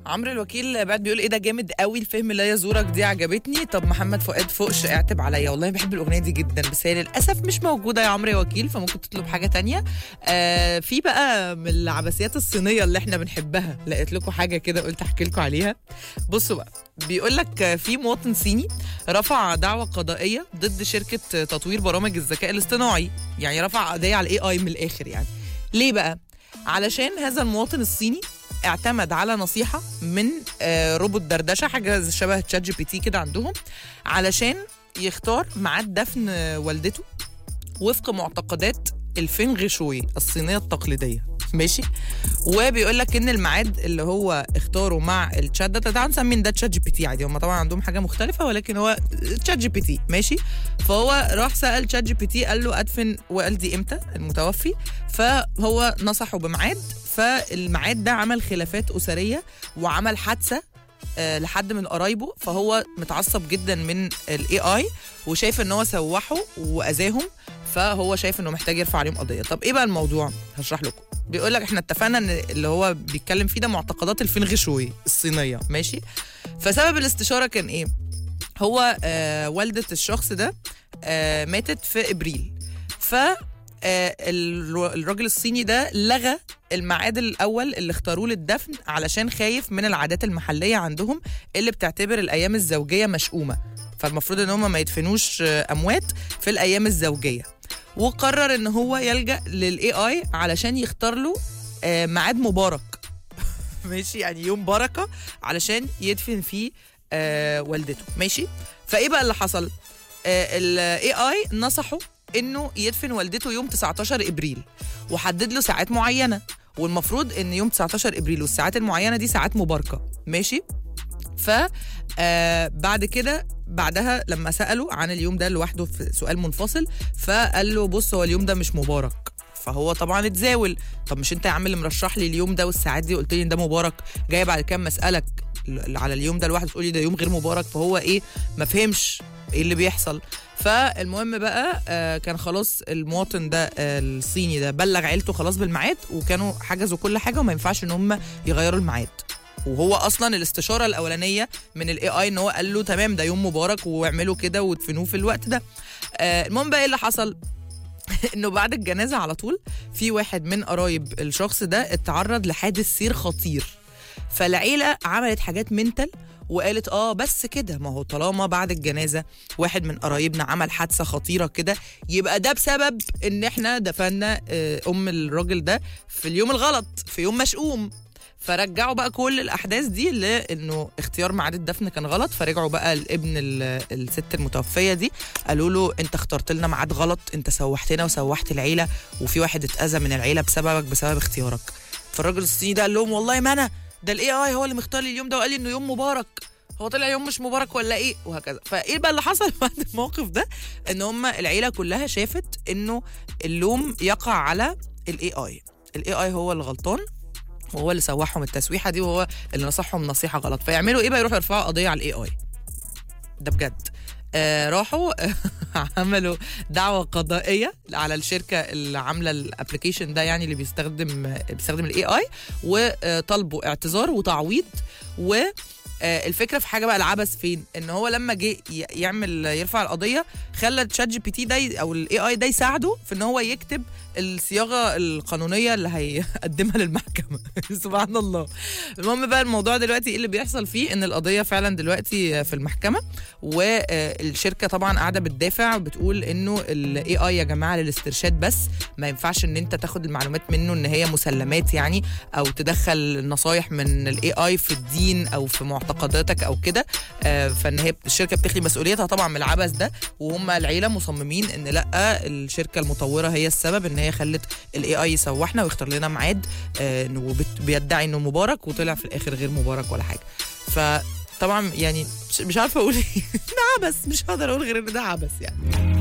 عمرو الوكيل بعد بيقول ايه ده جامد قوي الفهم لا يزورك دي عجبتني. طب محمد فؤاد فوقش اعتب عليا، والله بحب الاغنيه دي جدا بس هي للاسف مش موجوده يا عمرو يا وكيل، فممكن تطلب حاجه تانية. في بقى من العبثيات الصينيه اللي احنا بنحبها، لقيت لكم حاجه كده قلت احكي لكم عليها. بصوا بقى، بيقول لك في مواطن صيني رفع دعوى قضائيه ضد شركه تطوير برامج الذكاء الاصطناعي، يعني رفع قضيه على الاي اي من الاخر. يعني ليه بقى؟ علشان هذا المواطن الصيني اعتمد على نصيحة من روبوت دردشة، حاجة شبه تشات جي بي تي كده عندهم، علشان يختار ميعاد دفن والدته وفق معتقدات الفنغ شوي الصينية التقليدية. ماشي. وبيقول لك ان الميعاد اللي هو اختاره مع الشات ده، تعالوا نسمي ده تشات جي بي تي عادي، هم طبعا عندهم حاجه مختلفه ولكن هو تشات جي بي تي. ماشي. فهو راح سال تشات جي بي تي قال له ادفن والدي امتى المتوفي، فهو نصحه بميعاد، فالميعاد ده عمل خلافات اسريه وعمل حادثه لحد من قرايبه، فهو متعصب جدا من الاي اي وشايف ان هو سوحه واذاهم، فهو شايف انه محتاج يرفع عليهم قضيه. طب ايه بقى الموضوع؟ هشرح لكم. بيقول لك احنا اتفقنا ان اللي هو بيتكلم فيه ده معتقدات الفنغ شوي الصينيه. ماشي. فسبب الاستشاره كان ايه؟ هو والده الشخص ده ماتت في ابريل، ف الراجل الصيني ده لغى الميعاد الاول اللي اختاروه للدفن علشان خايف من العادات المحليه عندهم اللي بتعتبر الايام الزوجيه مشؤومه، فالمفروض ان هم ما يدفنوش اموات في الايام الزوجيه. وقرر ان هو يلجأ للاي اي علشان يختار له ميعاد مبارك ماشي، يعني يوم بركه علشان يدفن فيه والدته. ماشي. فايه بقى اللي حصل؟ الاي اي نصحه انه يدفن والدته يوم 19 ابريل وحدد له ساعات معينه، والمفروض ان يوم 19 ابريل والساعات المعينه دي ساعات مباركه. ماشي. ف بعد كده بعدها لما سألوا عن اليوم ده لوحده في سؤال منفصل، فقال له بص هو اليوم ده مش مبارك. فهو طبعا اتزاول، طب مش انت يا عم اللي مرشح لي اليوم ده والساعات دي قلت لي ان ده مبارك، جاي بعد كام مسألك على اليوم ده لوحده تقول لي ده يوم غير مبارك؟ فهو ايه، ما فهمش ايه اللي بيحصل. فالمهم بقى كان خلاص المواطن ده الصيني ده بلغ عيلته خلاص بالميعاد، وكانوا حجزوا كل حاجه وما ينفعش ان هم يغيروا الميعاد، وهو اصلا الاستشاره الاولانيه من الاي اي ان هو قال له تمام ده يوم مبارك واعملوا كده وادفنوه في الوقت ده. المهم بقى ايه اللي حصل؟ انه بعد الجنازه على طول في واحد من قرايب الشخص ده اتعرض لحادث سير خطير، فالعيله عملت حاجات منتل وقالت بس كده، ما هو طالما بعد الجنازه واحد من قرايبنا عمل حادثه خطيره كده يبقى ده بسبب ان احنا دفنا ام الراجل ده في اليوم الغلط، في يوم مشؤوم. فرجعوا بقى كل الاحداث دي لانه اختيار ميعاد الدفن كان غلط، فرجعوا بقى لابن الست المتوفيه دي قالوا له انت اخترت لنا ميعاد غلط، انت سوحتنا وسوحت العيله، وفي واحد اتاذى من العيله بسببك بسبب اختيارك. فالراجل الصيني ده قال لهم والله ما انا ده الاي اي هو اللي مختار لي اليوم ده وقال لي انه يوم مبارك، هو طلع يوم مش مبارك ولا ايه؟ وهكذا. فايه بقى اللي حصل بعد الموقف ده؟ ان هم العيله كلها شافت انه اللوم يقع على الاي اي، الاي اي هو اللي غلطان وهو اللي سوحهم التسويحه دي وهو اللي نصحهم نصيحه غلط. فيعملوا ايه بقى؟ يروحوا يرفعوا قضيه على الاي اي ده بجد. راحوا عملوا دعوة قضائية على الشركة اللي عاملة الابليكيشن ده، يعني اللي بيستخدم الاي اي، وطلبوا اعتذار وتعويض. والفكرة في حاجة بقى العبث فين؟ ان هو لما جه يرفع القضية خلى تشات جي بي تي ده او الاي اي ده يساعده في ان هو يكتب الصياغه القانونيه اللي هيقدمها للمحكمه سبحان الله. المهم بقى الموضوع دلوقتي ايه اللي بيحصل فيه؟ ان القضيه فعلا دلوقتي في المحكمه، والشركه طبعا قاعده بتدافع بتقول انه الاي اي يا جماعه للاسترشاد بس، ما ينفعش ان انت تاخد المعلومات منه ان هي مسلمات يعني، او تدخل نصايح من الاي اي في الدين او في معتقداتك او كده. فان هي الشركه بتخلي مسؤوليتها طبعا من العبث ده، وهم العيله مصممين ان لا الشركه المطوره هي السبب ان هي خلت الاي اي يسوحنا ويختار لنا ميعاد وبيدعي انه مبارك وطلع في الاخر غير مبارك ولا حاجه. فطبعا يعني مش عارفه اقول ايه ده عبث، مش هقدر اقول غير ان ده عبث يعني.